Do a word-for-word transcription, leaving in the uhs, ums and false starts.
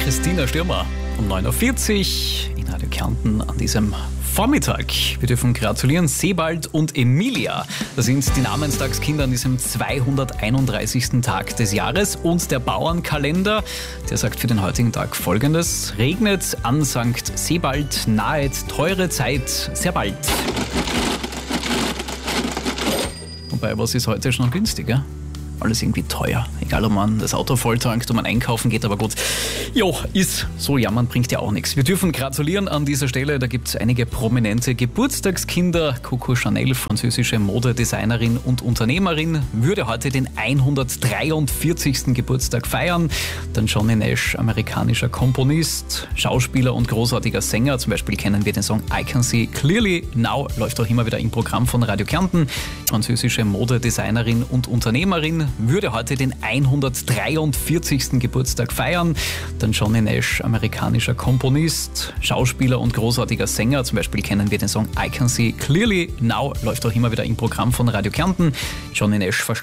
Christina Stürmer um neun Uhr vierzig in Radio Kärnten an diesem Vormittag. Wir dürfen gratulieren Sebald und Emilia. Das sind die Namenstagskinder an diesem zweihunderteinunddreißigsten Tag des Jahres. Und der Bauernkalender, der sagt für den heutigen Tag Folgendes: Regnet an Sankt Sebald, nahet teure Zeit sehr bald. Wobei, was ist heute schon günstiger? Alles irgendwie teuer. Egal, ob man das Auto volltankt, ob man einkaufen geht, aber gut. Jo, ist so, jammern bringt ja auch nichts. Wir dürfen gratulieren an dieser Stelle. Da gibt es einige prominente Geburtstagskinder. Coco Chanel, französische Modedesignerin und Unternehmerin, würde heute den hundertdreiundvierzigsten Geburtstag feiern. Dann Johnny Nash, amerikanischer Komponist, Schauspieler und großartiger Sänger. Zum Beispiel kennen wir den Song I Can See Clearly Now, läuft auch immer wieder im Programm von Radio Kärnten. Französische Modedesignerin und Unternehmerin, würde heute den hundertdreiundvierzigsten Geburtstag feiern. Dann Johnny Nash, amerikanischer Komponist, Schauspieler und großartiger Sänger. Zum Beispiel kennen wir den Song I Can See Clearly Now, läuft auch immer wieder im Programm von Radio Kärnten. Johnny Nash